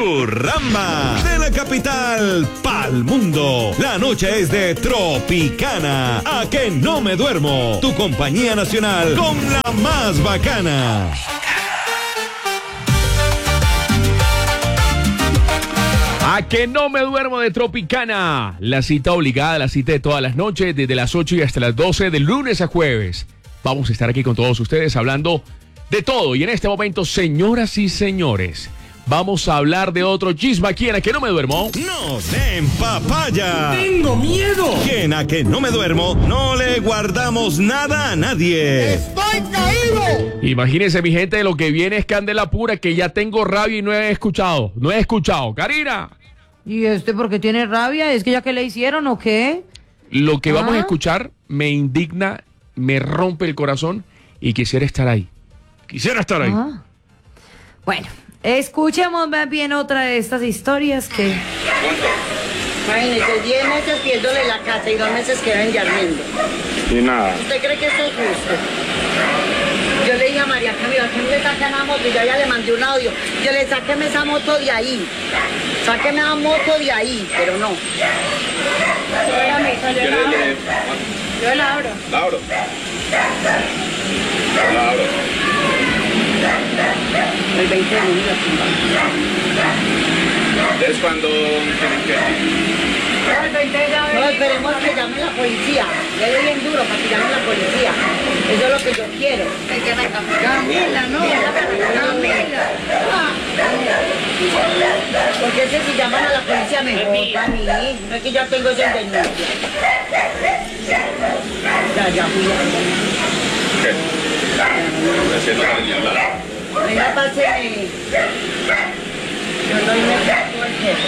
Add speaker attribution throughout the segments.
Speaker 1: Urramba, de la capital pa'l mundo. La noche es de Tropicana. A que no me duermo. Tu compañía nacional con la más bacana.
Speaker 2: A que no me duermo de Tropicana. La cita obligada, la cita de todas las noches, desde las 8 y hasta las 12, de lunes a jueves. Vamos a estar aquí con todos ustedes hablando de todo. Y en este momento, señoras y señores, vamos a hablar de otro chisme aquí en A que no me duermo.
Speaker 1: ¡No den papaya!
Speaker 3: ¡Tengo miedo!
Speaker 1: Que en A que no me duermo no le guardamos nada a nadie.
Speaker 3: ¡Estoy caído!
Speaker 2: Imagínense, mi gente, lo que viene es candela pura, que ya tengo rabia y no he escuchado. Karina.
Speaker 4: ¿Y por qué tiene rabia? ¿Es que ya que le hicieron o qué?
Speaker 2: Lo que vamos a escuchar me indigna, me rompe el corazón y quisiera estar ahí.
Speaker 4: Bueno, escuchemos más bien otra de estas historias que...
Speaker 5: Imagínese, 10 meses pidiéndole la casa y 2 meses queda en Yarmendo.
Speaker 6: Y nada.
Speaker 5: ¿Usted cree que eso es justo? Yo le dije a María Camila, ¿qué me sacan la moto? Y yo ya le mandé un audio. Yo le sáqueme esa moto de ahí. Sáqueme esa moto de ahí, pero no. Yo la abro.
Speaker 6: La abro.
Speaker 5: El 20 de junio.
Speaker 6: Es cuando tienen que...
Speaker 5: No, esperemos que llame la policía. Le doy bien duro para que llame la policía. Eso es lo que yo quiero. Camila, no. Camila. Porque ese si llaman a la policía mejor para mí. No es que yo tengo esa denuncia. Ya fui.
Speaker 6: ¿Qué? Haciendo la diabla.
Speaker 5: Venga, páseme. Yo no me puedo hacer.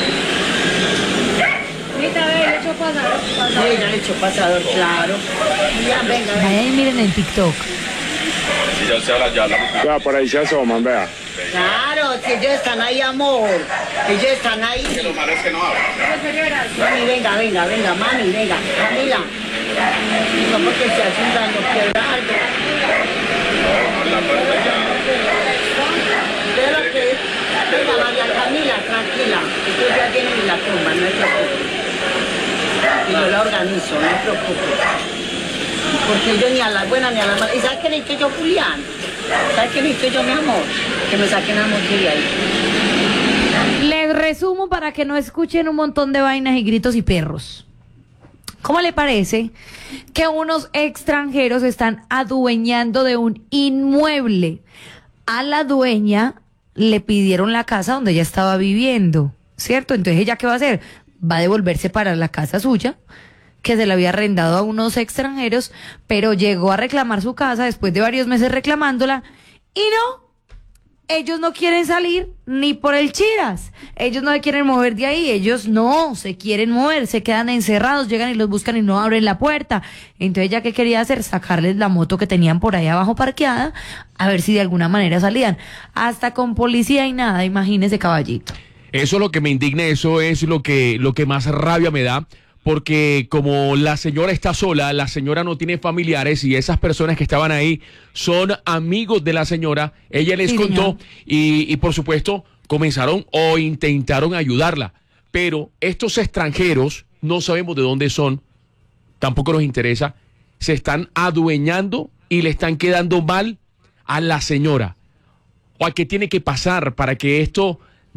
Speaker 4: Ahorita ve, le echo pasador.
Speaker 5: Sí, ya le echo pasador, claro. Ya, venga.
Speaker 4: Ahí miren en TikTok.
Speaker 6: Si ya se habla, ya habla. Vea, por ahí se asoman, vea.
Speaker 5: Claro, si ellos están ahí, amor. Ellos están ahí.
Speaker 6: Que lo malo es que no hablan.
Speaker 5: Mami, venga, mami, venga. Camila. No porque se hace un daño, quiebra algo.
Speaker 6: No, la puerta ya.
Speaker 5: Pero que, venga, María Camila, tranquila. Ustedes ya tienen la tumba, no se preocupe. Y yo la organizo, no se preocupe. Porque yo ni a las buenas ni a las malas. ¿Y sabes qué necesito yo, Julián? ¿Sabes qué necesito yo, mi amor? Que me saquen la moto de ahí.
Speaker 4: Les resumo para que no escuchen un montón de vainas y gritos y perros. ¿Cómo le parece que unos extranjeros están adueñando de un inmueble? A la dueña le pidieron la casa donde ella estaba viviendo, ¿cierto? Entonces, ¿ella qué va a hacer? Va a devolverse para la casa suya, que se la había arrendado a unos extranjeros, pero llegó a reclamar su casa después de varios meses reclamándola, y no, ellos no quieren salir ni por el chiras, ellos no se quieren mover de ahí, ellos no se quieren mover, se quedan encerrados, llegan y los buscan y no abren la puerta. Entonces, ¿ella qué quería hacer? Sacarles la moto que tenían por ahí abajo parqueada, a ver si de alguna manera salían, hasta con policía y nada, imagínese, caballito.
Speaker 2: Eso es lo que me indigna, eso es lo que más rabia me da, porque como la señora está sola, la señora no tiene familiares y esas personas que estaban ahí son amigos de la señora, ella les contó y por supuesto comenzaron o intentaron ayudarla, pero estos extranjeros, no sabemos de dónde son, tampoco nos interesa, se están adueñando y le están quedando mal a la señora. ¿O a qué tiene que pasar para que esto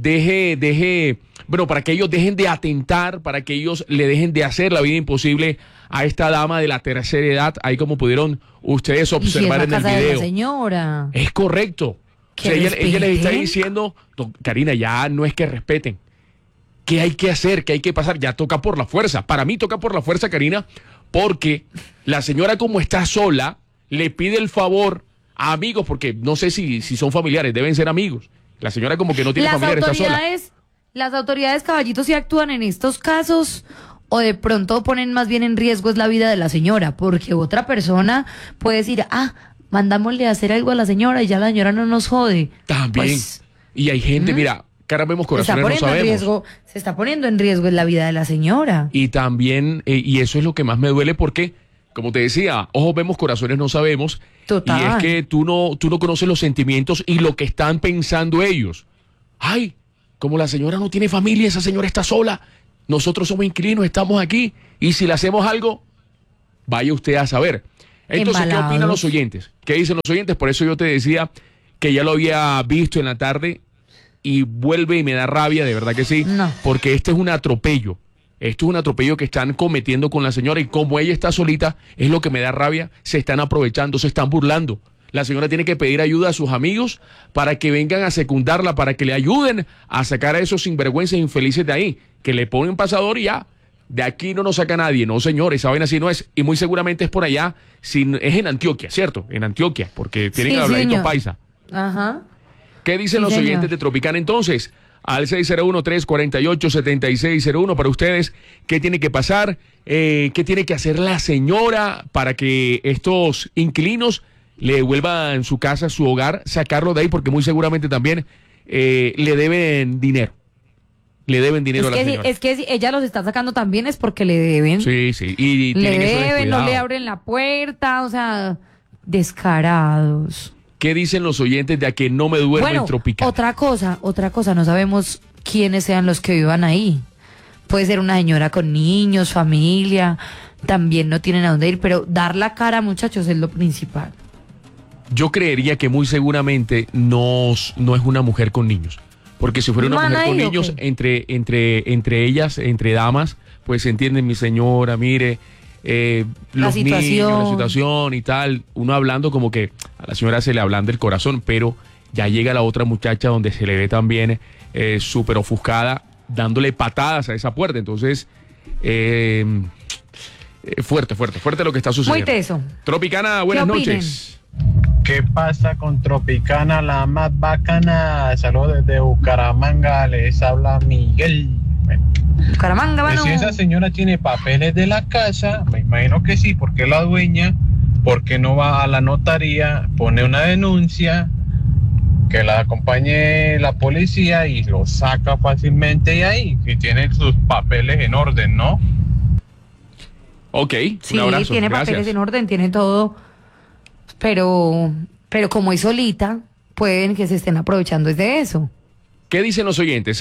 Speaker 2: para que ellos dejen de atentar, para que ellos le dejen de hacer la vida imposible a esta dama de la tercera edad, ahí como pudieron ustedes observar en el video?
Speaker 4: De la señora.
Speaker 2: Es correcto. O sea, ella les está diciendo, Karina, ya no es que respeten. ¿Qué hay que hacer? ¿Qué hay que pasar? Ya toca por la fuerza. Para mí toca por la fuerza, Karina, porque la señora, como está sola, le pide el favor a amigos, porque no sé si son familiares, deben ser amigos. La señora como que no tiene familiares, está sola.
Speaker 4: Las autoridades, caballitos, sí actúan en estos casos, o de pronto ponen más bien en riesgo es la vida de la señora, porque otra persona puede decir, mandámosle a hacer algo a la señora y ya la señora no nos jode.
Speaker 2: También. Pues, y hay gente, mira, cara vemos, corazones no sabemos.
Speaker 4: Se está poniendo en riesgo la vida de la señora.
Speaker 2: Y también, y eso es lo que más me duele porque, como te decía, ojos vemos, corazones no sabemos. Total. Y es que tú no conoces los sentimientos y lo que están pensando ellos. Ay, como la señora no tiene familia, esa señora está sola, nosotros somos inquilinos, estamos aquí, y si le hacemos algo, vaya usted a saber. Entonces, ¿qué opinan los oyentes? ¿Qué dicen los oyentes? Por eso yo te decía que ya lo había visto en la tarde y vuelve y me da rabia, de verdad que sí, porque este es un atropello. Esto es un atropello que están cometiendo con la señora y como ella está solita, es lo que me da rabia, se están aprovechando, se están burlando. La señora tiene que pedir ayuda a sus amigos para que vengan a secundarla, para que le ayuden a sacar a esos sinvergüenzas infelices de ahí, que le ponen pasador y ya. De aquí no nos saca nadie. No, señor, esa vaina así no es. Y muy seguramente es por allá, es en Antioquia, ¿cierto? En Antioquia, porque tienen habladito paisa.
Speaker 4: Ajá.
Speaker 2: ¿Qué dicen los oyentes de Tropicana entonces? Al 601-348-7601 para ustedes, ¿qué tiene que pasar? ¿Qué tiene que hacer la señora para que estos inquilinos le devuelvan su casa, su hogar, sacarlo de ahí? Porque muy seguramente también le deben dinero. Le deben dinero a la señora.
Speaker 4: Es que si ella los está sacando también es porque le deben.
Speaker 2: Sí, sí. Y
Speaker 4: le deben, no le abren la puerta, o sea, descarados.
Speaker 2: ¿Qué dicen los oyentes de a que no me duermo en Tropicana?
Speaker 4: Otra cosa, no sabemos quiénes sean los que vivan ahí. Puede ser una señora con niños, familia, también no tienen a dónde ir, pero dar la cara, muchachos, es lo principal.
Speaker 2: Yo creería que muy seguramente no es una mujer con niños. Porque si fuera una mujer con niños, entre ellas, entre damas, pues se entienden, mi señora, mire, los niños, la situación y tal, uno hablando como que a la señora se le ablanda el corazón, pero ya llega la otra muchacha donde se le ve también súper ofuscada, dándole patadas a esa puerta. Entonces, fuerte lo que está sucediendo.
Speaker 4: Muy teso.
Speaker 2: Tropicana, buenas noches.
Speaker 7: ¿Qué pasa con Tropicana, la más bacana? Saludos desde Bucaramanga, les habla Miguel.
Speaker 4: Bucaramanga, mano.
Speaker 7: Si esa señora tiene papeles de la casa, me imagino que sí, porque es la dueña, porque no va a la notaría, pone una denuncia, que la acompañe la policía y lo saca fácilmente de ahí, si tiene sus papeles en orden, ¿no?
Speaker 2: Ok,
Speaker 4: sí,
Speaker 2: un abrazo,
Speaker 4: tiene
Speaker 2: gracias.
Speaker 4: Papeles en orden, tiene todo, pero como es solita, pueden que se estén aprovechando de eso.
Speaker 2: ¿Qué dicen los oyentes?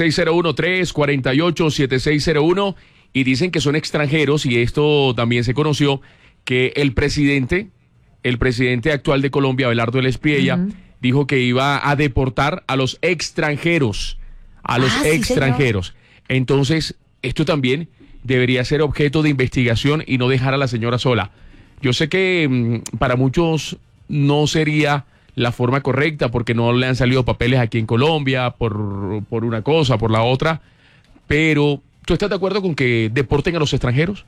Speaker 2: 601-348-7601 y dicen que son extranjeros y esto también se conoció que el presidente actual de Colombia, Abelardo del Espriella, dijo que iba a deportar a los extranjeros, extranjeros. Sí, entonces, esto también debería ser objeto de investigación y no dejar a la señora sola. Yo sé que para muchos no sería la forma correcta porque no le han salido papeles aquí en Colombia por una cosa, por la otra, pero ¿tú estás de acuerdo con que deporten a los extranjeros?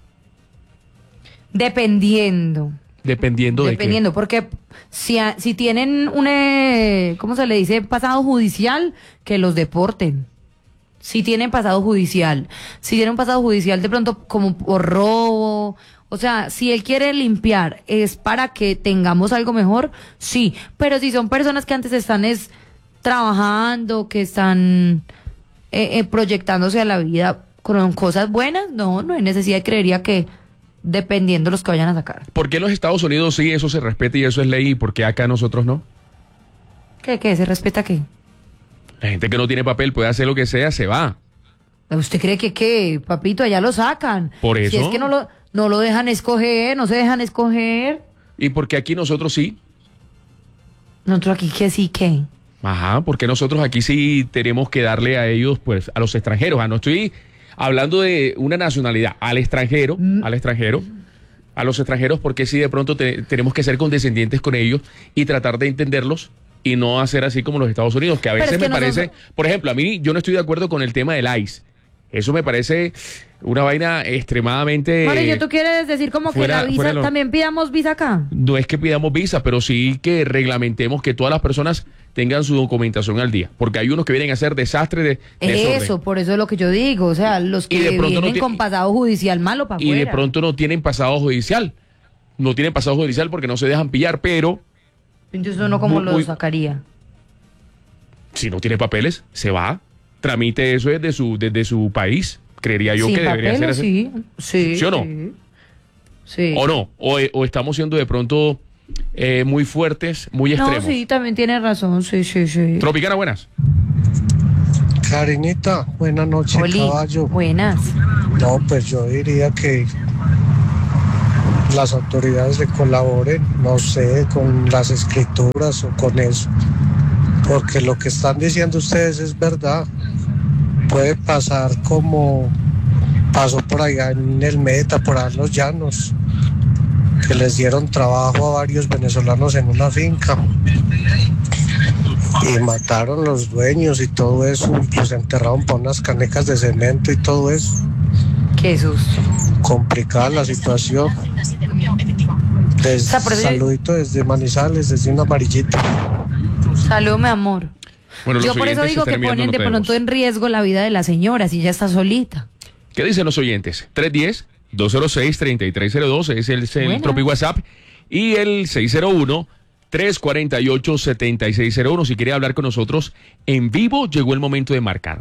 Speaker 4: Dependiendo de qué. Porque si tienen ¿cómo se le dice? Pasado judicial, que los deporten. Si tienen pasado judicial. Si tienen un pasado judicial de pronto como por robo. O sea, si él quiere limpiar, es para que tengamos algo mejor, sí. Pero si son personas que antes están trabajando, que están proyectándose a la vida con cosas buenas, no hay necesidad, creería que dependiendo de los que vayan a sacar.
Speaker 2: ¿Por qué en los Estados Unidos sí eso se respeta y eso es ley y por qué acá nosotros no?
Speaker 4: ¿Qué? ¿Se respeta qué?
Speaker 2: La gente que no tiene papel puede hacer lo que sea, se va.
Speaker 4: ¿Usted cree que qué? Papito, allá lo sacan.
Speaker 2: Por eso.
Speaker 4: Si es que no lo dejan escoger, no se dejan escoger.
Speaker 2: ¿Y por qué aquí nosotros sí?
Speaker 4: Nosotros aquí que sí, ¿qué?
Speaker 2: Ajá, porque nosotros aquí sí tenemos que darle a ellos, pues, a los extranjeros. No estoy hablando de una nacionalidad, al extranjero, a los extranjeros, porque sí de pronto tenemos que ser condescendientes con ellos y tratar de entenderlos y no hacer así como los Estados Unidos, que a veces me parece, por ejemplo, a mí yo no estoy de acuerdo con el tema del ICE. Eso me parece una vaina extremadamente...
Speaker 4: Vale, ¿tú quieres decir como que la visa, también pidamos visa acá?
Speaker 2: No es que pidamos visa, pero sí que reglamentemos que todas las personas tengan su documentación al día, porque hay unos que vienen a hacer desastre de
Speaker 4: eso, por eso es lo que yo digo, o sea, los que vienen con pasado judicial malo para afuera.
Speaker 2: Y de pronto no tienen pasado judicial, porque no se dejan pillar, pero...
Speaker 4: Entonces uno como lo sacaría.
Speaker 2: Si no tiene papeles, se va. Tramite eso desde su país. Creería yo que debería ser así.
Speaker 4: Sí
Speaker 2: o no?
Speaker 4: Sí.
Speaker 2: ¿O no? O estamos siendo de pronto muy fuertes, muy extremos.
Speaker 4: No, sí, también tiene razón. Sí.
Speaker 2: Tropicana, buenas.
Speaker 8: Karinita, buenas noches,
Speaker 4: Oli,
Speaker 8: caballo.
Speaker 4: buenas.
Speaker 8: No, pues yo diría que las autoridades le colaboren, no sé, con las escrituras o con eso, porque lo que están diciendo ustedes es verdad. Puede pasar como pasó por allá en el Meta, por allá en los llanos, que les dieron trabajo a varios venezolanos en una finca y mataron los dueños y todo eso, y los enterraron por unas canecas de cemento y todo eso.
Speaker 4: Qué susto.
Speaker 8: Complicada la situación.
Speaker 4: sea, por eso-
Speaker 8: Saludito desde Manizales, desde una amarillita.
Speaker 4: Salud, mi amor.
Speaker 2: Bueno,
Speaker 4: Yo
Speaker 2: los
Speaker 4: por eso
Speaker 2: oyentes
Speaker 4: digo que
Speaker 2: están enviando
Speaker 4: ponen de
Speaker 2: nota de
Speaker 4: pronto
Speaker 2: voz.
Speaker 4: en riesgo la vida de la señora si ya está solita.
Speaker 2: ¿Qué dicen los oyentes? 310-206-3302 es el
Speaker 4: Buenas.
Speaker 2: Tropi WhatsApp y el 601-348-7601. Si quiere hablar con nosotros en vivo, llegó el momento de marcar.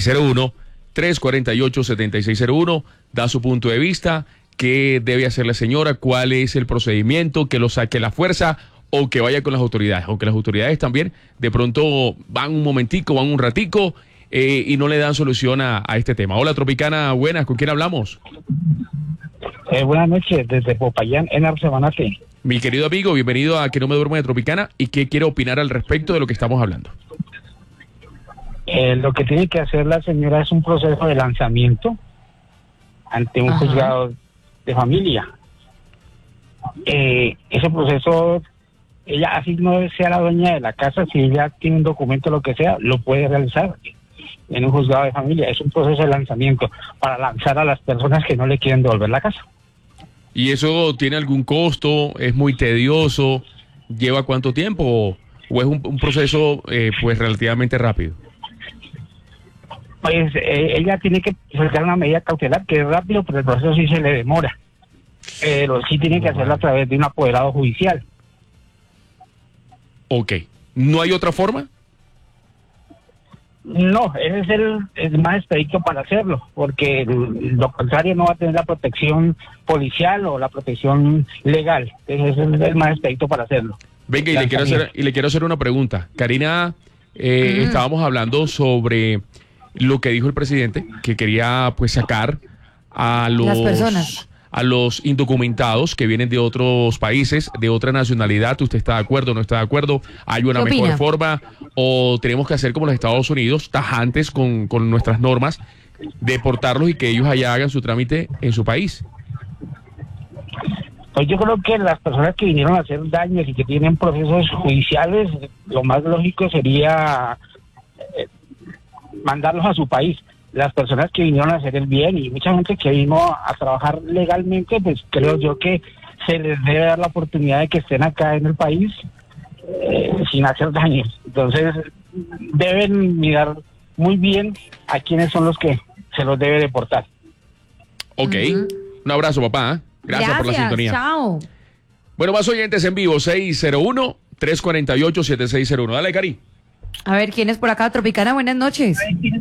Speaker 2: 601-348-7601, da su punto de vista, qué debe hacer la señora, cuál es el procedimiento, que lo saque la fuerza o que vaya con las autoridades. Aunque las autoridades también de pronto van un momentico, van un ratico y no le dan solución a este tema. Hola Tropicana, buenas, ¿con quién hablamos?
Speaker 9: Buenas noches, desde Popayán, en Arcebanate.
Speaker 2: Mi querido amigo, bienvenido a Que No Me Duermo de Tropicana. ¿Y qué quiere opinar al respecto de lo que estamos hablando?
Speaker 9: Lo que tiene que hacer la señora es un proceso de lanzamiento ante un
Speaker 4: Ajá.
Speaker 9: juzgado de familia. Ese proceso, ella así no sea la dueña de la casa, si ella tiene un documento, lo que sea, lo puede realizar en un juzgado de familia. Es un proceso de lanzamiento para lanzar a las personas que no le quieren devolver la casa.
Speaker 2: ¿Y eso tiene algún costo? ¿Es muy tedioso? ¿Lleva cuánto tiempo? ¿O es un proceso pues relativamente rápido?
Speaker 9: Pues ella tiene que sacar una medida cautelar que es rápido, pero el proceso sí se le demora. Pero sí tiene que hacerlo a través de un apoderado judicial.
Speaker 2: Ok. ¿No hay otra forma?
Speaker 9: No, ese es el más expedito para hacerlo, porque lo contrario no va a tener la protección policial o la protección legal. Ese es el más expedito para hacerlo.
Speaker 2: Venga, y le quiero hacer una pregunta. Karina, estábamos hablando sobre lo que dijo el presidente, que quería pues sacar a
Speaker 4: Las personas.
Speaker 2: a los indocumentados que vienen de otros países, de otra nacionalidad. ¿Usted está de acuerdo o no está de acuerdo? ¿Hay una
Speaker 4: ¿Qué
Speaker 2: mejor
Speaker 4: opina?
Speaker 2: forma? ¿O tenemos que hacer como los Estados Unidos, tajantes con nuestras normas, deportarlos y que ellos allá hagan su trámite en su país?
Speaker 9: Pues yo creo que las personas que vinieron a hacer daños y que tienen procesos judiciales, lo más lógico sería mandarlos a su país. Las personas que vinieron a hacer el bien y mucha gente que vino a trabajar legalmente, pues creo yo que se les debe dar la oportunidad de que estén acá en el país sin hacer daños. Entonces deben mirar muy bien a quiénes son los que se los debe deportar.
Speaker 2: Ok. Un abrazo, papá. Gracias por la sintonía.
Speaker 4: Chao.
Speaker 2: Bueno, más oyentes en vivo, 601-348-7601. Dale, Cari.
Speaker 4: A ver, ¿quién es por acá? Tropicana, buenas noches.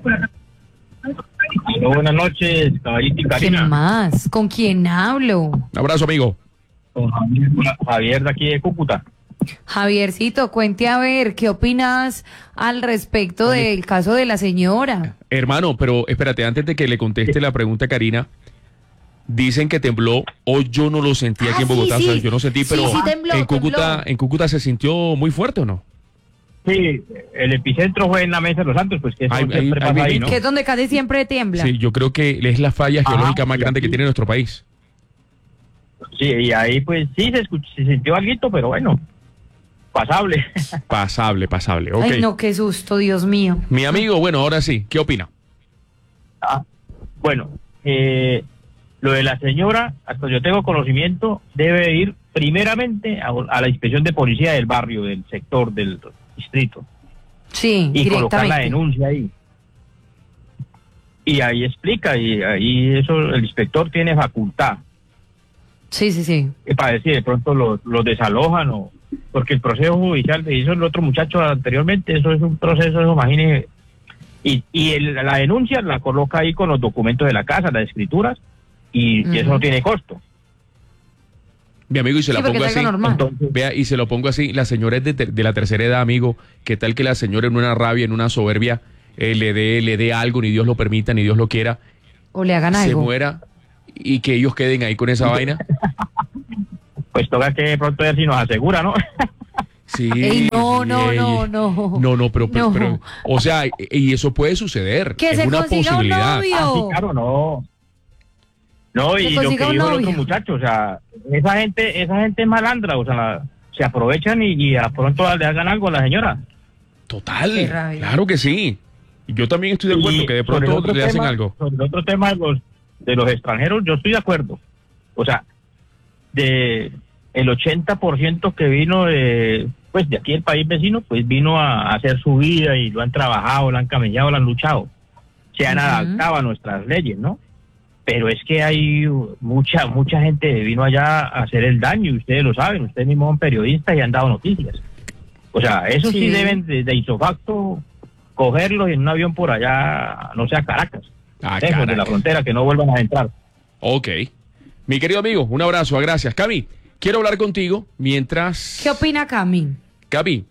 Speaker 7: Buenas noches, caballito y
Speaker 4: ¿Quién más? ¿Con quién hablo?
Speaker 2: Un abrazo, amigo.
Speaker 7: Javier de aquí de Cúcuta.
Speaker 4: Javiercito, cuente a ver, ¿qué opinas al respecto del caso de la señora?
Speaker 2: Hermano, pero espérate, antes de que le conteste la pregunta a Karina, dicen que tembló. Hoy yo no lo sentí aquí en
Speaker 4: sí,
Speaker 2: Bogotá,
Speaker 4: sí.
Speaker 2: o sea, yo no sentí,
Speaker 4: Sí,
Speaker 2: pero
Speaker 4: sí, tembló,
Speaker 2: en Cúcuta se sintió muy fuerte, ¿o no?
Speaker 7: Sí, el epicentro fue en la Mesa de los Santos, pues que eso
Speaker 2: Ahí-
Speaker 7: siempre
Speaker 2: ahí-
Speaker 7: pasa
Speaker 2: ahí-
Speaker 7: ahí, ¿no?
Speaker 4: Que es donde casi siempre tiembla.
Speaker 2: Sí, yo creo que es la falla geológica más
Speaker 7: y
Speaker 2: grande que
Speaker 7: aquí-
Speaker 2: tiene nuestro país.
Speaker 7: Sí, y ahí pues sí se sintió algo, pero bueno, pasable.
Speaker 2: Pasable, ok.
Speaker 4: Ay, no, qué susto, Dios mío.
Speaker 2: Mi amigo, bueno, ahora sí, ¿qué opina?
Speaker 7: Bueno, lo de la señora, hasta yo tengo conocimiento, debe ir primeramente a la inspección de policía del barrio, del sector, del distrito,
Speaker 4: Sí,
Speaker 7: y colocar la
Speaker 4: directamente.
Speaker 7: denuncia ahí. Y ahí explica, y ahí eso el inspector tiene facultad
Speaker 4: Sí, sí, sí.
Speaker 7: para decir de pronto los desalojan o porque el proceso judicial hizo el otro muchacho anteriormente, eso es un proceso, eso imagine, y la denuncia la coloca ahí con los documentos de la casa, las escrituras, y eso no tiene costo.
Speaker 2: Mi amigo, y se
Speaker 4: Sí,
Speaker 2: la
Speaker 4: porque
Speaker 2: pongo
Speaker 4: es algo
Speaker 2: así.
Speaker 4: normal.
Speaker 7: Entonces,
Speaker 2: Vea, y se lo pongo así, la señora es de la tercera edad, amigo. ¿Qué tal que la señora en una rabia, en una soberbia, le dé algo, ni Dios lo permita, ni Dios lo quiera,
Speaker 4: O le hagan
Speaker 2: se
Speaker 4: algo.
Speaker 2: muera y que ellos queden ahí con esa vaina.
Speaker 9: Pues toca que de pronto ver si nos asegura, ¿no?
Speaker 2: Sí.
Speaker 4: Ey, no, no,
Speaker 2: ey.
Speaker 4: no, no.
Speaker 2: No, pero,
Speaker 4: No.
Speaker 2: o sea, y eso puede suceder.
Speaker 4: Que
Speaker 2: es
Speaker 4: se
Speaker 2: una
Speaker 4: consiga un
Speaker 2: posibilidad.
Speaker 4: novio.
Speaker 9: Ah, sí, claro, no. No,
Speaker 4: Que
Speaker 9: y lo que
Speaker 4: consiga un
Speaker 9: dijo el otro
Speaker 4: novio.
Speaker 9: muchacho, o sea, esa gente es malandra, o sea, se aprovechan y a pronto le hagan algo a la señora.
Speaker 2: Total,
Speaker 4: Qué rabia.
Speaker 2: claro que sí. Y yo también estoy de acuerdo
Speaker 9: Y
Speaker 2: que de
Speaker 9: sobre el
Speaker 2: pronto
Speaker 9: otro
Speaker 2: le hacen
Speaker 9: tema-
Speaker 2: algo.
Speaker 9: Sobre el otro tema de los extranjeros, yo estoy de acuerdo. O sea, de el 80% que vino de aquí del país vecino, pues vino a hacer su vida y lo han trabajado, lo han camellado, lo han luchado. Se han
Speaker 4: Ujú.
Speaker 9: adaptado a nuestras leyes, ¿no? Pero es que hay mucha gente que vino allá a hacer el daño, y ustedes lo saben, ustedes mismos son periodistas y han dado noticias. O sea, eso sí,
Speaker 4: Sí.
Speaker 9: deben de isofacto cogerlos en un avión por allá, no sé, a Caracas,
Speaker 2: Ah,
Speaker 9: lejos de la
Speaker 2: Caracas.
Speaker 9: frontera, que no vuelvan a entrar.
Speaker 2: Ok. Mi querido amigo, un abrazo, gracias. Cami, quiero hablar contigo mientras...
Speaker 4: ¿Qué opina Cami?
Speaker 2: Cami,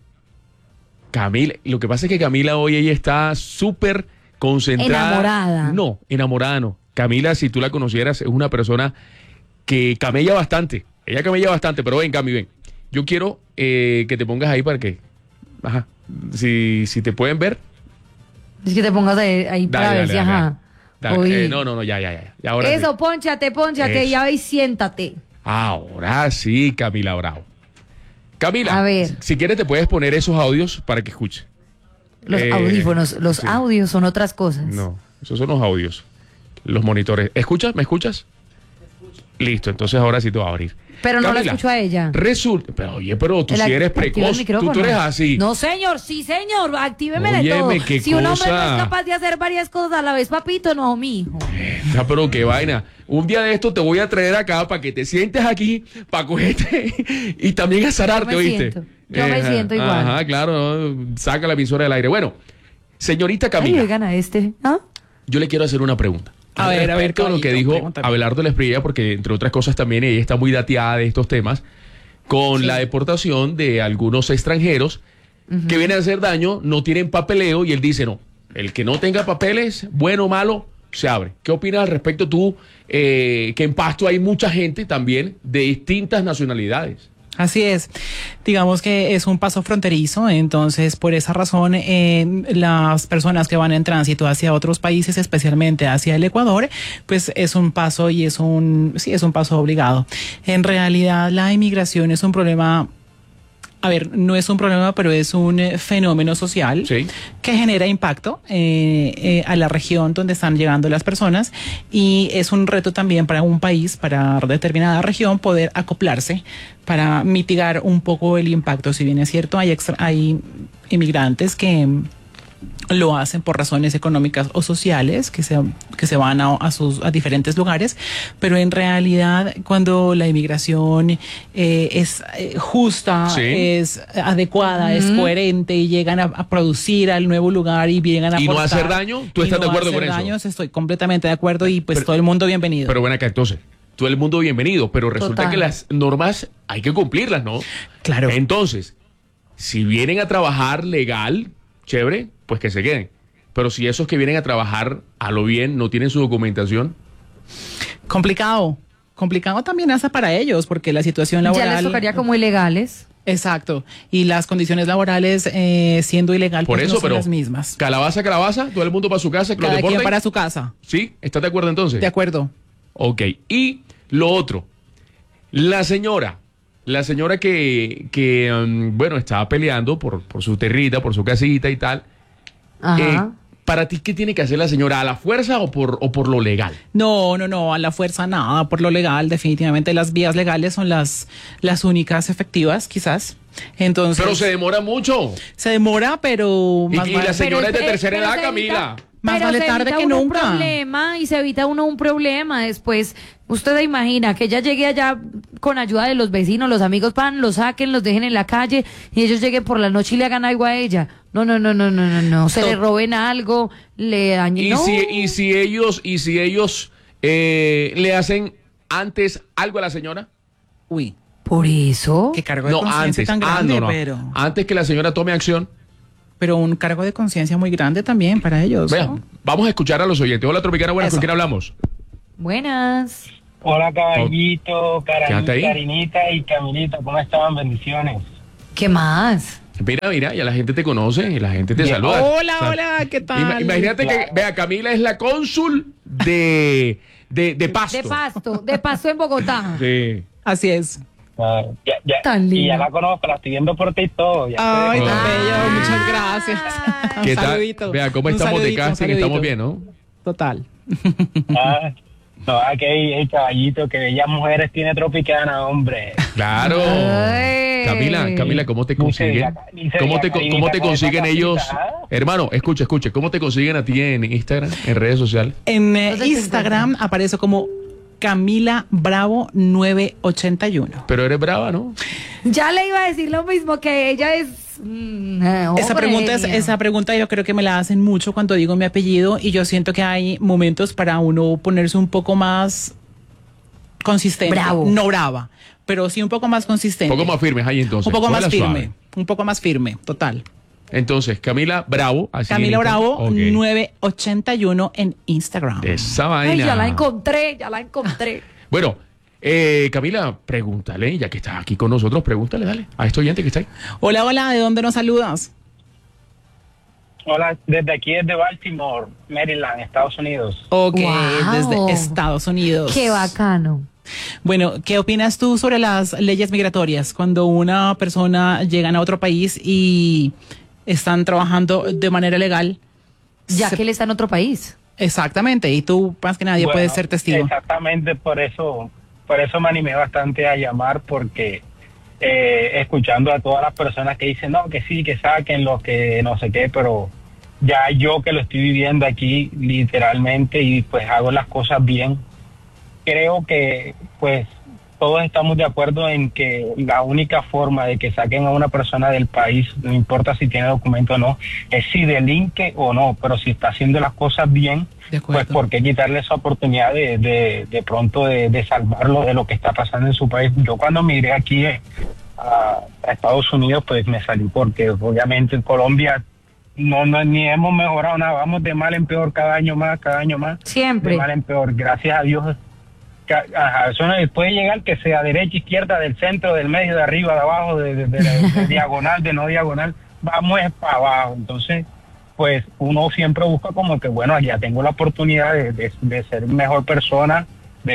Speaker 2: Camila, lo que pasa es que Camila hoy ella está súper concentrada.
Speaker 4: Enamorada.
Speaker 2: No, enamorada no. Camila, si tú la conocieras, es una persona que camella bastante. Ella camella bastante, pero ven, Cami, ven. Yo quiero que te pongas ahí para que... Ajá. Si te pueden ver.
Speaker 4: Es que te pongas ahí para
Speaker 2: Dale,
Speaker 4: ver
Speaker 2: dale,
Speaker 4: si,
Speaker 2: dale,
Speaker 4: ajá.
Speaker 2: dale.
Speaker 4: Uy.
Speaker 2: No, ya. Ahora
Speaker 4: Eso,
Speaker 2: sí.
Speaker 4: pónchate,
Speaker 2: Eso.
Speaker 4: ya ve y siéntate.
Speaker 2: Ahora sí, Camila Bravo. Camila,
Speaker 4: A ver.
Speaker 2: si quieres te puedes poner esos audios para que escuche.
Speaker 4: Los audífonos, los
Speaker 2: sí.
Speaker 4: audios son otras cosas.
Speaker 2: No, esos son los audios. Los monitores. ¿Escuchas? ¿Me escuchas? Listo, entonces ahora sí te va a abrir.
Speaker 4: Pero no la
Speaker 2: Camila,
Speaker 4: escucho a ella.
Speaker 2: Resulta, pero oye, pero tú sí eres
Speaker 4: Activa el
Speaker 2: precoz,
Speaker 4: micrófono.
Speaker 2: tú eres así.
Speaker 4: No, señor, sí, señor, actívemele todo.
Speaker 2: Óyeme, qué
Speaker 4: Si un hombre no
Speaker 2: cosa.
Speaker 4: es capaz de hacer varias cosas a la vez, papito, no, mijo.
Speaker 2: Ah, pero qué vaina. Un día de esto te voy a traer acá para que te sientes aquí, para cogerte y también azararte,
Speaker 4: Yo me
Speaker 2: ¿oíste?
Speaker 4: siento. Yo me siento igual.
Speaker 2: Ajá, claro, ¿no? Saca la emisora del aire. Bueno, señorita
Speaker 4: Ay,
Speaker 2: Camila,
Speaker 4: oigan a este. ¿Ah?
Speaker 2: yo le quiero hacer una pregunta.
Speaker 10: A ver,
Speaker 2: Respecto a lo que
Speaker 10: caballito,
Speaker 2: dijo
Speaker 10: pregúntame.
Speaker 2: Abelardo Lesprilla, porque entre otras cosas también ella está muy dateada de estos temas, con la deportación de algunos extranjeros que vienen a hacer daño, no tienen papeleo, y él dice, no, el que no tenga papeles, bueno o malo, se abre. ¿Qué opinas al respecto tú, que en Pasto hay mucha gente también de distintas nacionalidades?
Speaker 10: Así es. Digamos que es un paso fronterizo, entonces por esa razón las personas que van en tránsito hacia otros países, especialmente hacia el Ecuador, pues es un paso y es un paso obligado. En realidad la inmigración es un problema. A ver, no es un problema, pero es un fenómeno social
Speaker 2: Sí.
Speaker 10: que genera impacto a la región donde están llegando las personas, y es un reto también para un país, para determinada región, poder acoplarse para mitigar un poco el impacto. Si bien es cierto, hay inmigrantes que lo hacen por razones económicas o sociales, que se van a diferentes lugares, pero en realidad cuando la inmigración es justa,
Speaker 2: Sí.
Speaker 10: es adecuada, es coherente, y llegan a producir al nuevo lugar y llegan a
Speaker 2: ¿Y no
Speaker 10: aportar,
Speaker 2: hacer daño? ¿Tú
Speaker 10: y
Speaker 2: estás de
Speaker 10: no
Speaker 2: acuerdo
Speaker 10: hacer
Speaker 2: con eso?
Speaker 10: daños, estoy completamente de acuerdo, y pues
Speaker 2: Pero-
Speaker 10: todo el mundo bienvenido.
Speaker 2: Pero bueno, acá entonces, todo el mundo bienvenido, pero resulta
Speaker 4: Total.
Speaker 2: que las normas hay que cumplirlas, ¿no?
Speaker 10: Claro.
Speaker 2: Entonces, si vienen a trabajar legal, chévere, pues que se queden. Pero si esos que vienen a trabajar a lo bien no tienen su documentación,
Speaker 10: Complicado también hasta para ellos, porque la situación
Speaker 4: Ya
Speaker 10: laboral...
Speaker 4: les tocaría como ilegales.
Speaker 10: Exacto, y las condiciones laborales siendo ilegal
Speaker 2: por
Speaker 10: pues,
Speaker 2: eso,
Speaker 10: no son
Speaker 2: pero
Speaker 10: las mismas.
Speaker 2: calabaza, todo el mundo para su casa, que lo
Speaker 10: Cada quien
Speaker 2: deporten.
Speaker 10: para su casa.
Speaker 2: ¿Sí? ¿Estás de acuerdo entonces?
Speaker 10: De acuerdo.
Speaker 2: Ok. Y lo otro, la señora que bueno, estaba peleando por su territa, por su casita y tal.
Speaker 4: Ajá.
Speaker 2: ¿Para ti qué tiene que hacer la señora? ¿A la fuerza o por lo legal?
Speaker 10: No, a la fuerza nada, por lo legal, definitivamente las vías legales son las únicas efectivas, quizás. Entonces,
Speaker 2: Pero se demora mucho.
Speaker 10: se demora, pero
Speaker 2: Y,
Speaker 10: más
Speaker 2: y
Speaker 10: vale-
Speaker 2: la señora es de tercera
Speaker 4: pero
Speaker 2: edad,
Speaker 4: se
Speaker 2: Camila.
Speaker 10: Más
Speaker 4: pero
Speaker 10: vale
Speaker 4: se
Speaker 10: tarde
Speaker 4: evita
Speaker 10: que
Speaker 4: uno
Speaker 10: nunca.
Speaker 4: Un problema, y se evita uno un problema después. Usted se imagina que ella llegue allá con ayuda de los vecinos, los amigos van, los saquen, los dejen en la calle, y ellos lleguen por la noche y le hagan algo a ella. No. Se le roben algo, le dañen.
Speaker 2: Y
Speaker 4: No.
Speaker 2: si ellos le hacen antes algo a la señora.
Speaker 10: Uy,
Speaker 4: Por eso.
Speaker 10: qué cargo de
Speaker 2: No,
Speaker 10: conciencia
Speaker 2: antes.
Speaker 10: tan grande,
Speaker 2: no.
Speaker 10: pero...
Speaker 2: Antes que la señora tome acción.
Speaker 10: pero un cargo de conciencia muy grande también para ellos.
Speaker 2: Vea,
Speaker 10: ¿no?
Speaker 2: vamos a escuchar a los oyentes. Hola, Tropicana, buenas,
Speaker 10: Eso.
Speaker 2: ¿con quién hablamos?
Speaker 4: Buenas.
Speaker 9: Hola, caballito,
Speaker 2: Quédate ahí.
Speaker 9: Karinita y Camilita, ¿cómo estaban? Bendiciones.
Speaker 4: ¿Qué más?
Speaker 2: Mira, ya la gente te conoce y la gente te saluda.
Speaker 10: Hola,
Speaker 2: O sea,
Speaker 10: hola, ¿qué tal?
Speaker 2: Imagínate que, vea, Camila es la cónsul de Pasto.
Speaker 4: De Pasto en Bogotá.
Speaker 2: Sí.
Speaker 10: Así es.
Speaker 4: Tan
Speaker 9: Y ya
Speaker 4: lindo.
Speaker 9: la conozco, la estoy viendo por TikTok. Ya
Speaker 10: Ay,
Speaker 9: sé.
Speaker 10: tan
Speaker 2: Ah.
Speaker 10: bello, muchas gracias.
Speaker 2: ¿Qué
Speaker 10: Un
Speaker 2: tal?
Speaker 10: saludito.
Speaker 2: Vea, ¿cómo
Speaker 10: Un
Speaker 2: estamos de
Speaker 10: saludito, un
Speaker 2: casting?
Speaker 10: saludito.
Speaker 2: Estamos bien, ¿no?
Speaker 10: Total.
Speaker 9: Ah, no, aquí el caballito, que bellas mujeres tiene Tropicana, hombre.
Speaker 2: Claro.
Speaker 4: Ay.
Speaker 2: Camila, ¿cómo te consiguen? ¿Cómo te consiguen ellos? Hermano, escucha, ¿cómo te consiguen a ti en Instagram, en redes sociales?
Speaker 10: En
Speaker 4: ¿Dónde te
Speaker 10: Instagram aparece como Camila Bravo 981.
Speaker 2: Pero eres brava, ¿no?
Speaker 4: Ya le iba a decir lo mismo, que ella es...
Speaker 10: Esa pregunta yo creo que me la hacen mucho cuando digo mi apellido, y yo siento que hay momentos para uno ponerse un poco más consistente.
Speaker 4: Bravo.
Speaker 10: No brava, pero sí un poco más consistente.
Speaker 2: Un poco más firmes ahí entonces.
Speaker 10: Un poco más
Speaker 2: Cógela
Speaker 10: firme.
Speaker 2: suave.
Speaker 10: Un poco más firme, total.
Speaker 2: Entonces, Camila Bravo. Así
Speaker 10: Camila
Speaker 2: en
Speaker 10: Bravo
Speaker 2: Instagram. Ok.
Speaker 10: 981 en Instagram.
Speaker 2: Esa vaina.
Speaker 4: Ay, ya la encontré.
Speaker 2: Bueno, Camila, pregúntale, ya que estás aquí con nosotros, pregúntale, dale, a este oyente que está ahí.
Speaker 10: Hola, hola, ¿de dónde nos saludas?
Speaker 9: Hola, desde aquí, desde Baltimore, Maryland, Estados Unidos.
Speaker 10: Ok,
Speaker 4: Wow.
Speaker 10: desde Estados Unidos.
Speaker 4: Qué bacano.
Speaker 10: Bueno, ¿qué opinas tú sobre las leyes migratorias? Cuando una persona llega a otro país y están trabajando de manera legal.
Speaker 4: Ya que él está en otro país.
Speaker 10: Exactamente, y tú más que nadie
Speaker 9: Bueno,
Speaker 10: puedes ser testigo.
Speaker 9: Exactamente, por eso me animé bastante a llamar, porque escuchando a todas las personas que dicen, no, que sí, que saquen lo que no sé qué, pero ya yo que lo estoy viviendo aquí literalmente y pues hago las cosas bien, creo que pues todos estamos de acuerdo en que la única forma de que saquen a una persona del país, no importa si tiene documento o no, es si delinque o no, pero si está haciendo las cosas bien,
Speaker 10: De acuerdo.
Speaker 9: pues ¿por qué quitarle esa oportunidad de pronto de salvarlo de lo que está pasando en su país? Yo cuando migré aquí a Estados Unidos, pues me salí porque obviamente en Colombia ni hemos mejorado nada, vamos de mal en peor cada año más.
Speaker 4: Siempre.
Speaker 9: De mal en peor, gracias a Dios. Eso no puede llegar que sea derecha, izquierda, del centro, del medio, de arriba, de abajo, de diagonal, de no diagonal, vamos para abajo. Entonces, pues uno siempre busca como que, bueno, ya tengo la oportunidad de ser mejor persona,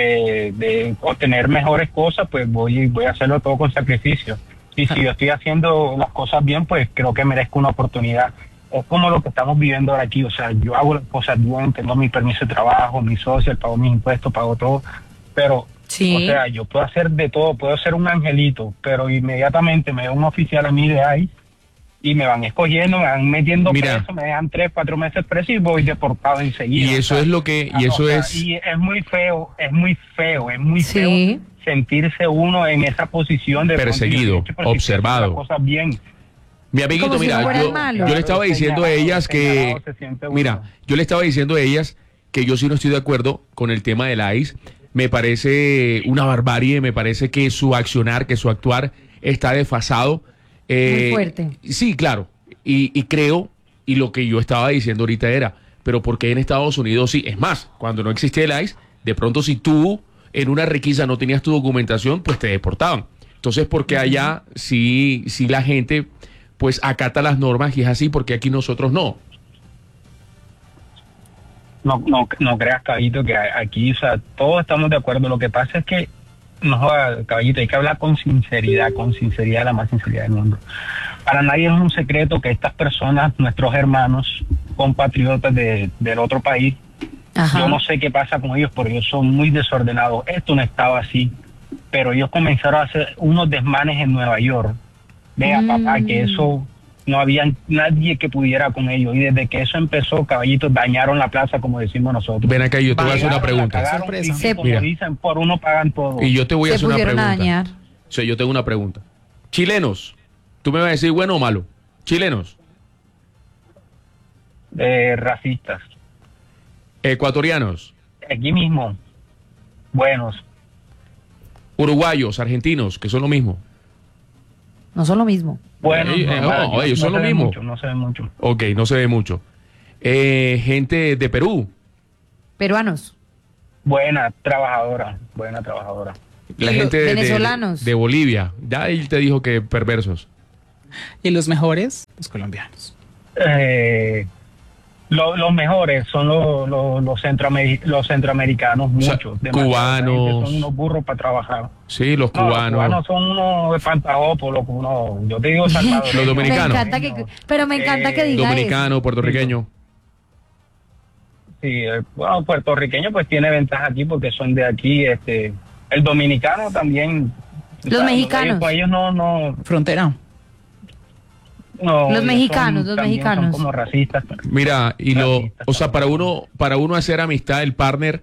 Speaker 9: de obtener mejores cosas, pues voy a hacerlo todo con sacrificio. Y si yo estoy haciendo las cosas bien, pues creo que merezco una oportunidad. Es como lo que estamos viviendo ahora aquí, o sea, yo hago las cosas bien, tengo mi permiso de trabajo, mi social, pago mis impuestos, pago todo, pero,
Speaker 4: Sí.
Speaker 9: o sea, yo puedo hacer de todo, puedo ser un angelito, pero inmediatamente me da un oficial a mí de ahí y me van escogiendo, me van metiendo
Speaker 2: Mira.
Speaker 9: preso, me dejan 3, 4 meses preso y voy deportado enseguida.
Speaker 2: Y eso es lo que, y eso es,
Speaker 9: Y es muy feo, es muy feo
Speaker 4: Sí.
Speaker 9: sentirse uno en esa posición de
Speaker 2: Perseguido,
Speaker 9: pronto, pero si
Speaker 2: observado.
Speaker 9: hace las cosas bien.
Speaker 2: mi amiguito,
Speaker 4: Como si
Speaker 2: mira,
Speaker 4: no fuera el
Speaker 2: yo
Speaker 4: malo.
Speaker 2: le estaba diciendo a ellas que,
Speaker 9: Señalado se siente uno.
Speaker 2: mira, yo le estaba diciendo a ellas que yo sí no estoy de acuerdo con el tema del ICE. Me parece una barbarie, me parece que su accionar, que su actuar está desfasado.
Speaker 4: Muy fuerte.
Speaker 2: Sí, claro. Y creo, y lo que yo estaba diciendo ahorita era, pero ¿por qué en Estados Unidos sí? Es más, cuando no existía el ICE, de pronto si tú en una requisa no tenías tu documentación, pues te deportaban. Entonces, ¿por qué allá sí la gente pues acata las normas y es así? Porque aquí nosotros no.
Speaker 9: No creas, Caballito, que aquí, o sea, todos estamos de acuerdo. Lo que pasa es que, no, Caballito, hay que hablar con sinceridad, la más sinceridad del mundo. Para nadie es un secreto que estas personas, nuestros hermanos, compatriotas del otro país,
Speaker 4: Ajá.
Speaker 9: yo no sé qué pasa con ellos, porque ellos son muy desordenados. Esto no estaba así, pero ellos comenzaron a hacer unos desmanes en Nueva York. Vea, papá, que eso no había nadie que pudiera con ellos. Y desde que eso empezó, Caballitos, dañaron la plaza, como decimos nosotros.
Speaker 2: Ven acá, yo te voy a hacer una
Speaker 9: Cagaron, la
Speaker 2: pregunta.
Speaker 9: cagaron,
Speaker 10: Sorpresa.
Speaker 9: y como
Speaker 2: Mira.
Speaker 9: dicen, por uno pagan todo.
Speaker 2: Y yo te voy a
Speaker 4: Se
Speaker 2: hacer una
Speaker 4: pusieron a
Speaker 2: pregunta.
Speaker 4: dañar.
Speaker 2: O sea, yo tengo una pregunta. Chilenos, tú me vas a decir bueno o malo. Chilenos,
Speaker 9: Racistas.
Speaker 2: ecuatorianos,
Speaker 9: Aquí mismo, buenos.
Speaker 2: uruguayos, argentinos, que son lo mismo.
Speaker 4: No son lo mismo.
Speaker 9: Bueno,
Speaker 2: ellos son lo mismo.
Speaker 9: No se ve mucho.
Speaker 2: Ok, no se ve mucho. Gente de Perú.
Speaker 4: Peruanos.
Speaker 9: Buena trabajadora.
Speaker 2: La
Speaker 4: ¿Y
Speaker 2: gente
Speaker 4: los venezolanos?
Speaker 2: de Bolivia. Ya él te dijo que perversos.
Speaker 10: Y los mejores, los colombianos.
Speaker 9: Los mejores son los centroamericanos,
Speaker 2: O sea,
Speaker 9: muchos.
Speaker 2: cubanos.
Speaker 9: Son unos burros para trabajar.
Speaker 2: Sí, los
Speaker 9: No,
Speaker 2: cubanos.
Speaker 9: los cubanos son unos espantajopos, yo te digo salvadoreños.
Speaker 2: Los dominicanos.
Speaker 4: Me encanta que diga
Speaker 2: Dominicano, puertorriqueño.
Speaker 9: Sí, bueno, puertorriqueño pues tiene ventaja aquí porque son de aquí. El dominicano también.
Speaker 4: Los mexicanos.
Speaker 9: Ellos no.
Speaker 10: Frontera.
Speaker 9: No,
Speaker 4: Los mexicanos,
Speaker 9: son como racistas.
Speaker 2: Mira, o sea, para uno hacer amistad, el partner